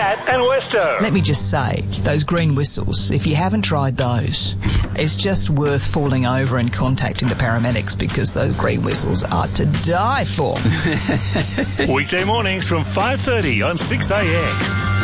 Matt and Westo. Let me just say, those green whistles, if you haven't tried those, it's just worth falling over and contacting the paramedics because those green whistles are to die for. Weekday mornings from 5:30 on 6AX.